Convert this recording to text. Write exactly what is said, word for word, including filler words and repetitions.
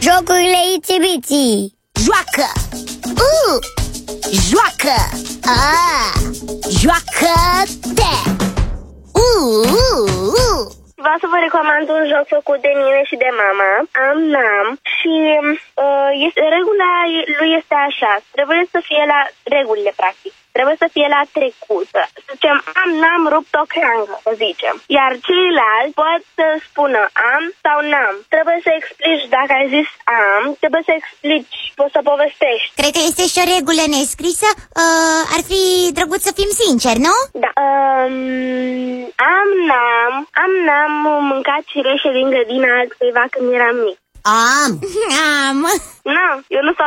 Jocurile Itsy-Bitsy. Joacă! Uh! Joacă! Ah! Joacă-te! Uh! Uh! Uh! Vreau să vă recomand un joc făcut de mine și de mama. Am, n-am. Și uh, este, regula lui este așa. Trebuie să fie la regulile, practic. Trebuie să fie la trecut. Să zicem, am, n-am rupt o creangă, să zicem. Iar ceilalți pot să spună am sau n-am. Trebuie să explici, dacă ai zis am, trebuie să explici, poți să povestești. Cred că este și o regulă nescrisă. uh, Ar fi drăguț să fim sinceri, nu? Da. Um, am, n-am. Am, n-am mâncat cireșe din grădina altcuiva când eram mic. Am. Am. Nu, eu nu